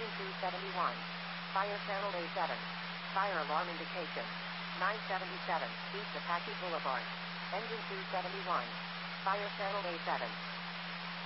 Engine 271. Fire channel A7. Fire alarm indication. 977 East Apache Boulevard. Engine 271. Fire channel A7.